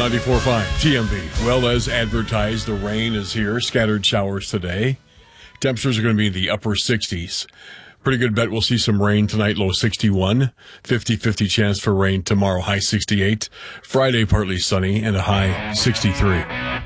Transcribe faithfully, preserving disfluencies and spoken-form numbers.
ninety-four point five T M B. Well, as advertised, the rain is here. Scattered showers today. Temperatures are going to be in the upper sixties. Pretty good bet we'll see some rain tonight, low sixty-one. fifty-fifty chance for rain tomorrow, high sixty-eight. Friday, partly sunny, and a high sixty-three.